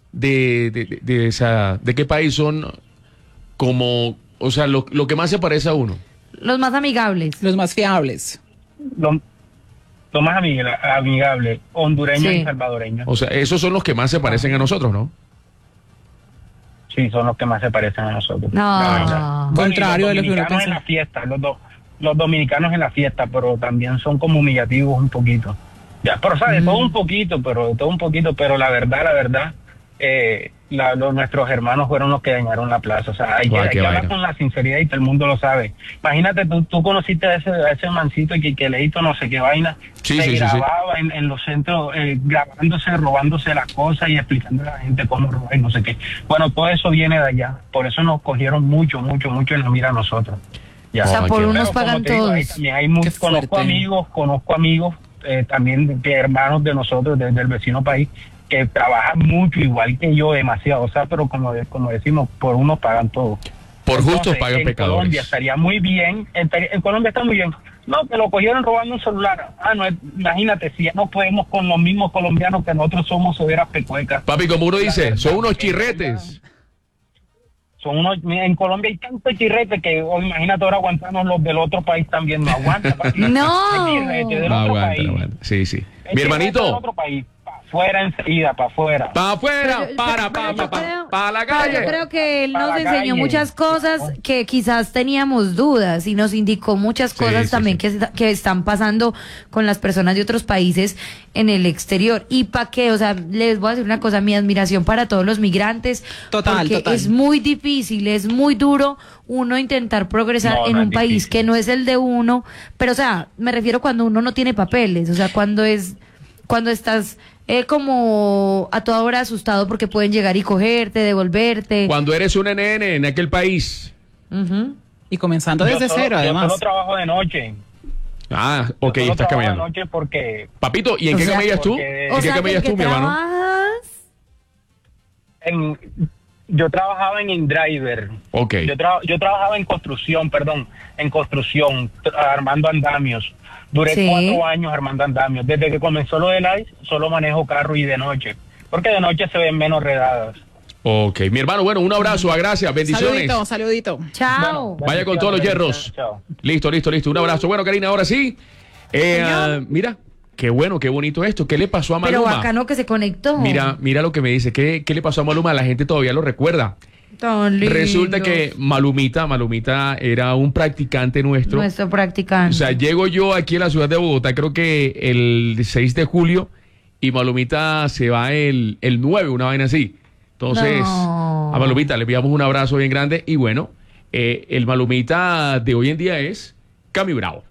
Speaker 2: de qué país son como, o sea, lo que más se parece a uno.
Speaker 4: Los más amigables.
Speaker 10: Los más fiables.
Speaker 9: Lo más amigable, hondureños
Speaker 4: Sí.
Speaker 9: y salvadoreños.
Speaker 2: O sea, esos son los que más se parecen a nosotros, ¿no?
Speaker 9: Sí, son los que más se parecen a nosotros.
Speaker 4: No.
Speaker 9: La verdad. Bueno,
Speaker 10: Contrario de
Speaker 9: y
Speaker 10: lo que uno
Speaker 9: los dominicanos en
Speaker 10: piensa.
Speaker 9: la fiesta, los dominicanos en la fiesta, pero también son como humillativos un poquito. Ya, pero de todo un poquito, pero la verdad, nuestros hermanos fueron los que dañaron la plaza. O sea, hay que hablar con la sinceridad y todo el mundo lo sabe. Imagínate, tú conociste a ese mancito que le hizo no sé qué vaina. Se grababa en los centros, grabándose, robándose las cosas y explicando a la gente cómo robar y no sé qué. Bueno, todo eso viene de allá. Por eso nos cogieron mucho en la mira a nosotros. Ya.
Speaker 4: O sea, por unos
Speaker 9: Pero,
Speaker 4: pagan
Speaker 9: como te digo,
Speaker 4: todos.
Speaker 9: ahí también hay conozco amigos también de hermanos de nosotros, del vecino país, que trabajan mucho, igual que yo, demasiado. O sea, pero como decimos, por unos pagan todos.
Speaker 2: Por justos pagan
Speaker 9: en
Speaker 2: pecadores.
Speaker 9: Colombia estaría muy bien, en Colombia está muy bien. No, que lo cogieron robando un celular. No, imagínate, si ya no podemos con los mismos colombianos que nosotros somos severas pecuecas.
Speaker 2: Papi, como uno dice, son unos chirretes.
Speaker 9: En Colombia hay tantos chirretes que imagínate ahora aguantarnos los del otro país también, no aguanta. Papi.
Speaker 4: No.
Speaker 9: El chirrete del
Speaker 2: No
Speaker 9: otro
Speaker 2: aguanta,
Speaker 9: país.
Speaker 2: no aguanta. Sí.
Speaker 9: El
Speaker 2: Mi
Speaker 9: chirrete del
Speaker 2: hermanito.
Speaker 9: otro país, fuera enseguida, para afuera.
Speaker 2: Para afuera, para la calle.
Speaker 4: Yo creo que él
Speaker 9: Pa'
Speaker 4: nos
Speaker 9: la
Speaker 4: enseñó
Speaker 9: calle.
Speaker 4: muchas cosas que quizás teníamos dudas y nos indicó muchas cosas también que están pasando con las personas de otros países en el exterior. ¿Y para qué? O sea, les voy a decir una cosa, mi admiración para todos los migrantes.
Speaker 10: Total.
Speaker 4: Es muy difícil, es muy duro uno intentar progresar en un país que no es el de uno. Pero, o sea, me refiero cuando uno no tiene papeles, o sea, cuando estás como a toda hora asustado porque pueden llegar y cogerte, devolverte.
Speaker 2: Cuando eres un nene en aquel país.
Speaker 10: Y comenzando desde cero, además.
Speaker 9: Yo solo trabajo de noche.
Speaker 2: Ah, ok,
Speaker 9: Yo solo
Speaker 2: estás
Speaker 9: trabajo
Speaker 2: caminando.
Speaker 9: de noche porque...
Speaker 2: Papito, ¿y en qué camellas tú?
Speaker 9: porque-
Speaker 2: ¿En qué camellas tú, mi hermano?
Speaker 9: Yo trabajaba en InDriver.
Speaker 2: Ok.
Speaker 9: Yo trabajaba en construcción, armando andamios. Duré 4 años armando andamios. Desde que comenzó lo del ICE, solo manejo carro y de noche. Porque de noche se ven menos redadas.
Speaker 2: Ok, mi hermano, bueno, un abrazo, gracias, bendiciones.
Speaker 10: Saludito.
Speaker 4: Chao.
Speaker 2: Vaya con todos los hierros.
Speaker 9: Chao.
Speaker 2: Listo, un abrazo. Bueno, Karina, ahora sí. Mira, qué bueno, qué bonito esto. ¿Qué le pasó a
Speaker 4: Pero
Speaker 2: Maluma?
Speaker 4: bacano que se conectó.
Speaker 2: Mira lo que me dice. ¿Qué le pasó a Maluma? La gente todavía lo recuerda.
Speaker 4: Tan lindo.
Speaker 2: Resulta que Malumita era un practicante nuestro.
Speaker 4: Nuestro practicante.
Speaker 2: O sea, llego yo aquí a la ciudad de Bogotá, creo que el 6 de julio, y Malumita se va el 9, una vaina así. Entonces,
Speaker 4: No.
Speaker 2: a Malumita le enviamos un abrazo bien grande. Y bueno, el Malumita de hoy en día es Cami Bravo.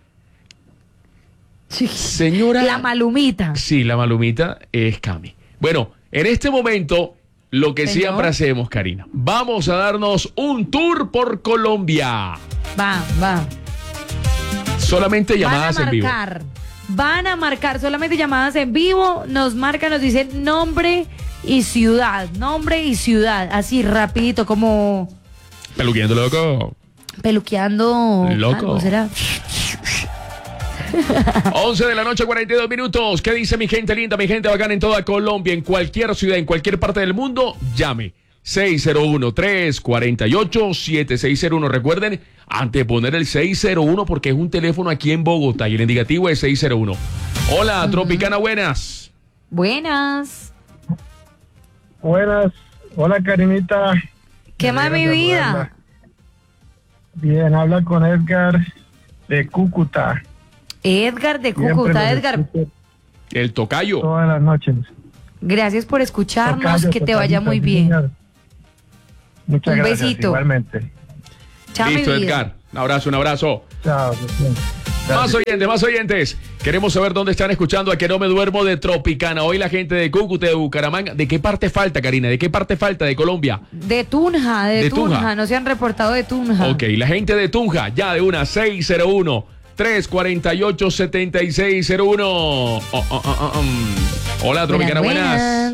Speaker 2: Señora.
Speaker 4: La Malumita.
Speaker 2: Sí, la Malumita es Cami. Bueno, en este momento, lo que
Speaker 4: Señor.
Speaker 2: siempre hacemos, Karina, vamos a darnos un tour por Colombia.
Speaker 4: Va.
Speaker 2: Solamente llamadas en vivo.
Speaker 4: Van a marcar solamente llamadas en vivo. Nos marcan, nos dicen nombre y ciudad. Así rapidito, como
Speaker 2: Peluqueando loco.
Speaker 4: peluqueando.
Speaker 2: Loco.
Speaker 4: algo, ¿será?
Speaker 2: 11 de la noche, 42 minutos. ¿Qué dice mi gente linda, mi gente bacana en toda Colombia, en cualquier ciudad, en cualquier parte del mundo? Llame. 601-348-7601. Recuerden, anteponer el 601 porque es un teléfono aquí en Bogotá y el indicativo es 601. Hola, Tropicana, buenas.
Speaker 4: Buenas.
Speaker 11: Buenas. Hola, Karinita.
Speaker 4: ¿Qué más, mi vida?
Speaker 9: Bien, habla con Edgar de Cúcuta.
Speaker 4: Edgar de
Speaker 9: Siempre
Speaker 4: Cúcuta.
Speaker 9: los
Speaker 4: Edgar,
Speaker 9: escucho
Speaker 2: El tocayo.
Speaker 9: todas las noches.
Speaker 4: gracias por escucharnos,
Speaker 9: Tocayo,
Speaker 4: que te vaya
Speaker 9: tocayito,
Speaker 4: muy
Speaker 9: sí,
Speaker 4: bien.
Speaker 9: señor. Muchas
Speaker 4: Un
Speaker 9: gracias,
Speaker 4: besito.
Speaker 9: igualmente.
Speaker 4: Chao,
Speaker 2: Listo,
Speaker 4: mi vida.
Speaker 2: Edgar. Un abrazo, un abrazo.
Speaker 9: Chao.
Speaker 2: Más oyentes. Queremos saber dónde están escuchando a Que No Me Duermo de Tropicana. Hoy la gente de Cúcuta, de Bucaramanga. ¿De qué parte falta, Karina? ¿De qué parte falta de Colombia?
Speaker 4: De Tunja, de
Speaker 2: Tunja.
Speaker 4: Tunja. No se han reportado de Tunja.
Speaker 2: Ok, la gente de Tunja, ya de una 601-348-7601. Hola, Tropicana, buenas.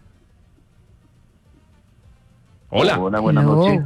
Speaker 2: Hola.
Speaker 11: Hola, buenas
Speaker 4: Hello.
Speaker 11: noches.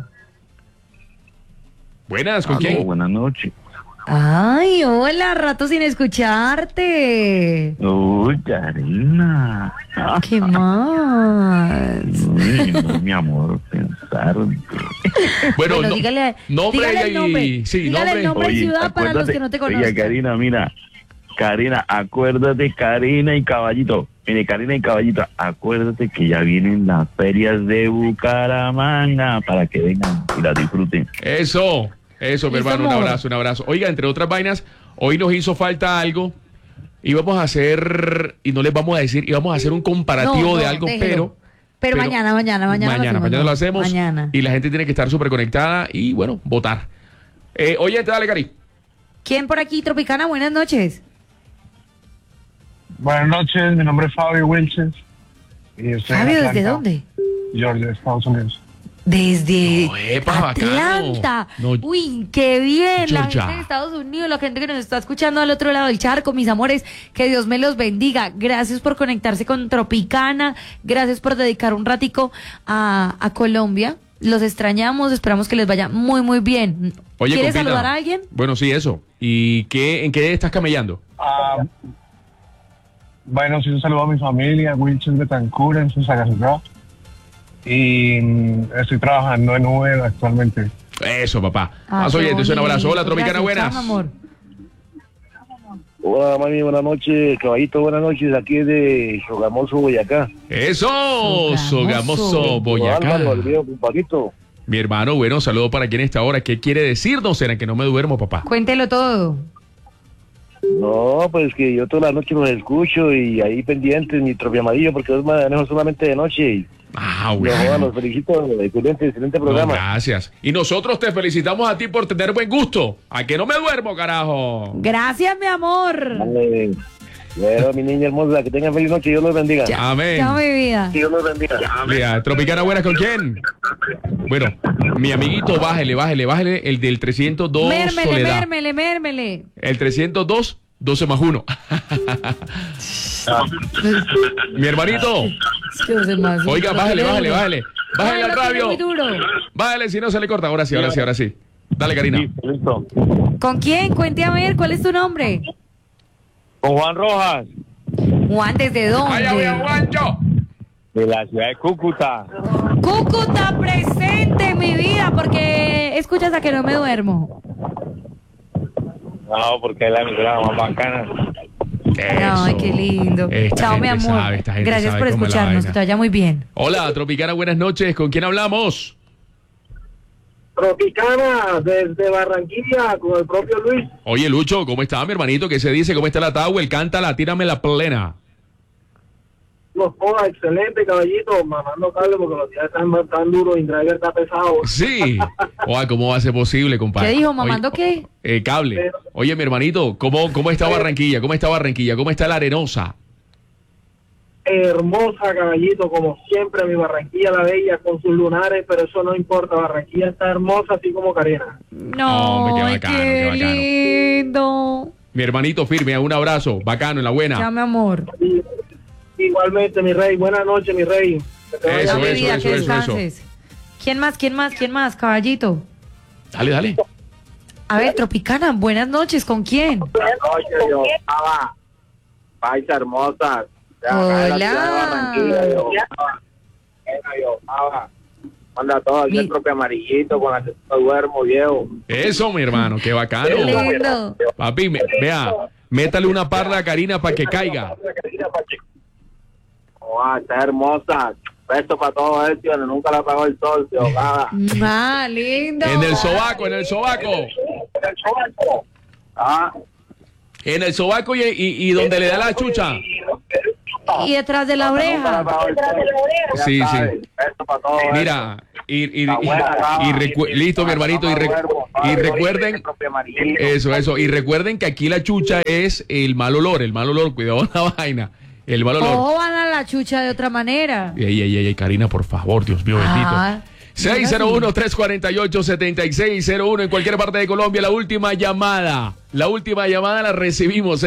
Speaker 2: Buenas, ¿con
Speaker 11: Aló,
Speaker 2: quién?
Speaker 11: buenas noches.
Speaker 4: Ay, hola, rato sin escucharte.
Speaker 11: Uy, Karina.
Speaker 4: ¿Qué más?
Speaker 11: Uy, no, mi amor, pensar.
Speaker 2: Bueno, no,
Speaker 4: dígale,
Speaker 2: nombre
Speaker 4: dígale el
Speaker 2: y-
Speaker 4: nombre.
Speaker 2: sí,
Speaker 4: dígale el nombre y ciudad para los que no te conozcan.
Speaker 11: Oye, Karina, mira. Karina, acuérdate, Karina y Caballito. Mire, Karina y Caballito, acuérdate que ya vienen las ferias de Bucaramanga para que vengan y las disfruten.
Speaker 2: Eso, mi
Speaker 4: Listo,
Speaker 2: hermano, un
Speaker 4: amor.
Speaker 2: abrazo, un abrazo. Oiga, entre otras vainas, hoy nos hizo falta algo. Íbamos a hacer, y no les vamos a decir, íbamos a hacer un comparativo
Speaker 4: No,
Speaker 2: de
Speaker 4: no,
Speaker 2: algo,
Speaker 4: déjelo. Pero mañana lo
Speaker 2: hacemos.
Speaker 4: Mañana.
Speaker 2: Y la gente tiene que estar súper conectada y, bueno, votar. Oye, dale, Cari.
Speaker 4: ¿Quién por aquí, Tropicana? Buenas noches.
Speaker 9: Buenas noches, mi nombre es Fabio Wilches. Y estoy en
Speaker 4: Fabio, ¿desde
Speaker 9: Atlanta,
Speaker 4: dónde?
Speaker 9: Georgia, Estados Unidos.
Speaker 4: Desde
Speaker 2: No, epa,
Speaker 4: Atlanta.
Speaker 2: bacano. No.
Speaker 4: Uy, qué bien. La
Speaker 2: Georgia.
Speaker 4: gente de Estados Unidos, la gente que nos está escuchando al otro lado del charco, mis amores, que Dios me los bendiga. Gracias por conectarse con Tropicana. Gracias por dedicar un ratico a Colombia. Los extrañamos, esperamos que les vaya muy, muy bien.
Speaker 2: Oye,
Speaker 4: ¿Quieres
Speaker 2: compita.
Speaker 4: saludar a alguien?
Speaker 2: Bueno, sí, eso. ¿Y en qué estás camellando?
Speaker 9: Bueno, sí, un saludo a mi familia, Wilches Betancur, en Fusagasugá. Y estoy trabajando en Uber actualmente.
Speaker 2: Eso, papá.
Speaker 4: Ah,
Speaker 2: Más
Speaker 4: qué
Speaker 2: oyentes, un abrazo.
Speaker 4: bonito.
Speaker 2: Hola, Tropicana,
Speaker 4: Gracias,
Speaker 2: buenas.
Speaker 4: chao, amor.
Speaker 11: Hola, mami, buenas noches. Caballito, buenas noches. Aquí de Sogamoso, Boyacá.
Speaker 2: Eso, Sogamoso, Boyacá.
Speaker 11: Álvaro, el viejo compadrito.
Speaker 2: Mi hermano, bueno, saludo para quien está ahora. ¿Qué quiere decirnos? ¿Será que no me duermo, papá?
Speaker 4: Cuéntelo todo.
Speaker 11: No, pues que yo toda la noche los escucho y ahí pendientes, mi tropio amarillo, porque los manejo solamente de noche. Y
Speaker 2: bueno.
Speaker 11: los felicito, excelente
Speaker 2: No,
Speaker 11: programa.
Speaker 2: gracias. Y nosotros te felicitamos a ti por tener buen gusto. ¿A que no me duermo, carajo?
Speaker 4: Gracias, mi amor.
Speaker 11: Dale. Bueno, mi niña hermosa, que tengan feliz noche, Dios los bendiga.
Speaker 2: Amén.
Speaker 4: Chao, mi vida.
Speaker 11: Dios los bendiga.
Speaker 2: Mira, Tropicana buena, ¿con quién? Bueno, mi amiguito, bájele, el del 302 Soledad.
Speaker 4: Mérmele.
Speaker 2: El 302, 12 más 1. Mi hermanito, oiga, bájele al radio. Bájale, si no se le corta. Ahora sí. Dale, Karina.
Speaker 11: Listo.
Speaker 4: ¿Con quién? Cuente a ver, ¿cuál es tu nombre?
Speaker 11: Con Juan Rojas,
Speaker 4: Juan, ¿desde dónde?
Speaker 2: Juancho.
Speaker 11: de la ciudad de Cúcuta.
Speaker 4: Cúcuta presente, mi vida, porque escuchas a que no me duermo.
Speaker 11: No, porque es la emisora más bacana.
Speaker 4: Ay, qué lindo. Chao, mi amor. Gracias por escucharnos, que te vaya muy bien.
Speaker 2: Hola, Tropicana, buenas noches. ¿Con quién hablamos?
Speaker 9: Tropicana, desde Barranquilla, con el propio Luis.
Speaker 2: Oye, Lucho, ¿cómo está, mi hermanito? ¿Qué se dice? ¿Cómo está la Tower? Cántala, tírame la plena.
Speaker 9: Los ponga excelente, caballito, mamando cable porque los días están tan duros y driver está pesado.
Speaker 2: Sí. Oye, ¿cómo va a ser posible, compadre?
Speaker 4: ¿Qué dijo, mamando qué?
Speaker 2: Cable. Oye, mi hermanito, ¿cómo está Barranquilla? ¿Cómo está Barranquilla? ¿Cómo está la Arenosa?
Speaker 9: Hermosa, caballito, como siempre, mi Barranquilla la bella, con sus lunares, pero eso no importa, Barranquilla está hermosa, así como Karina.
Speaker 4: No,
Speaker 2: Hombre, qué bacano,
Speaker 4: qué
Speaker 2: qué bacano.
Speaker 4: lindo.
Speaker 2: Mi hermanito firme, un abrazo, bacano, en la buena.
Speaker 4: Chao, mi amor.
Speaker 9: Igualmente, mi rey, buenas noches, mi rey. Que te vaya
Speaker 2: Eso,
Speaker 9: bien.
Speaker 4: Mi vida, que
Speaker 2: eso.
Speaker 4: descanses. ¿Quién más, caballito?
Speaker 2: Dale.
Speaker 4: A ver, Tropicana, buenas noches, ¿con quién?
Speaker 9: Buenas noches, yo, paisa hermosa.
Speaker 4: Hola.
Speaker 9: Manda todo aquí el propio amarillito con la que no duermo, viejo.
Speaker 2: Eso, mi hermano, qué bacano.
Speaker 4: Qué lindo.
Speaker 2: Papi, vea, métale una parla a Karina para que caiga.
Speaker 9: Está hermosa.
Speaker 12: Beso para todos ellos, tío, nunca le pagó el socio, nada.
Speaker 4: Ah, lindo.
Speaker 2: En el sobaco.
Speaker 12: Ah.
Speaker 2: En el sobaco y donde le da la chucha.
Speaker 4: Y detrás de la oreja.
Speaker 2: Sí. Mira, listo, mi hermanito, y recuerden eso, y recuerden que aquí la chucha es el mal olor, cuidado con la vaina, el mal olor.
Speaker 4: Ojo, van a la chucha de otra manera.
Speaker 2: Ey, Karina, por favor, Dios mío, bendito. 601-348-7601 en cualquier parte de Colombia, la última llamada la recibimos,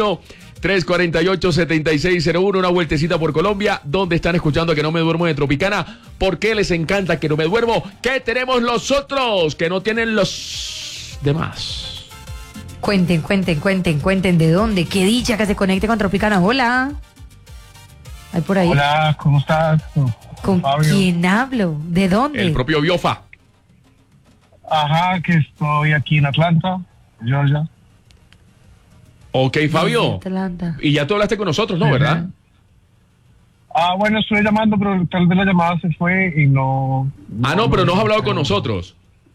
Speaker 2: 601-348-7601, una vueltecita por Colombia, donde están escuchando Que No Me Duermo de Tropicana. ¿Por qué les encanta Que No Me Duermo? ¿Qué tenemos los otros que no tienen los demás?
Speaker 4: Cuenten de dónde. Qué dicha que se conecte con Tropicana. Hola. ¿Hay por ahí?
Speaker 13: Hola, ¿cómo estás?
Speaker 4: ¿Con
Speaker 13: Fabio.
Speaker 4: quién hablo? ¿De dónde?
Speaker 2: El propio Biofa.
Speaker 13: Ajá, que estoy aquí en Atlanta, Georgia.
Speaker 2: Ok, Fabio.
Speaker 4: Atlanta.
Speaker 2: Y ya tú hablaste con nosotros, ¿no? ¿Verdad?
Speaker 13: Bueno, estoy llamando, pero tal vez la llamada se fue y no...
Speaker 2: No, pero no has hablado con nosotros.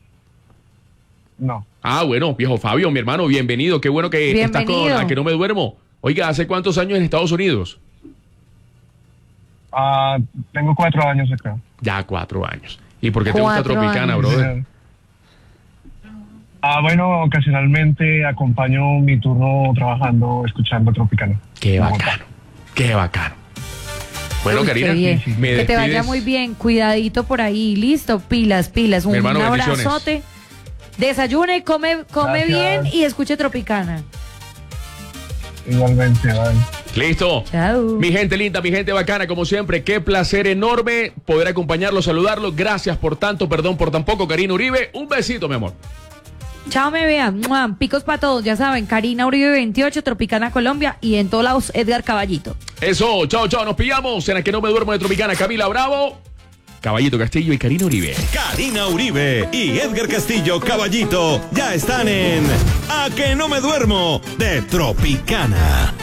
Speaker 13: No.
Speaker 2: Bueno, viejo Fabio, mi hermano, bienvenido. Qué bueno que estás con A Que No Me Duermo. Oiga, ¿hace cuántos años en Estados Unidos?
Speaker 13: Tengo 4 años acá.
Speaker 2: Ya 4 años. ¿Y por qué te gusta Tropicana, brother?
Speaker 13: Bueno, ocasionalmente acompaño mi turno trabajando, escuchando Tropicana.
Speaker 2: Qué bacano. Bueno,
Speaker 4: Uy,
Speaker 2: Karina,
Speaker 4: que te vaya muy bien, cuidadito por ahí, listo, pilas, un
Speaker 2: hermano,
Speaker 4: abrazote, desayune, come bien y escuche Tropicana.
Speaker 13: Igualmente, bye.
Speaker 2: Listo.
Speaker 4: Chao.
Speaker 2: Mi gente linda, mi gente bacana, como siempre, qué placer enorme poder acompañarlos, saludarlos. Gracias por tanto, perdón por tan poco, Karina Uribe. Un besito, mi amor.
Speaker 4: Chao, me vean. Picos para todos, ya saben. Karina Uribe 28, Tropicana Colombia y en todos lados Edgar Caballito.
Speaker 2: Eso, chao. Nos pillamos en A Que No Me Duermo de Tropicana. Camila Bravo, Caballito Castillo y Karina Uribe.
Speaker 1: Karina Uribe y Edgar Castillo Caballito ya están en A Que No Me Duermo de Tropicana.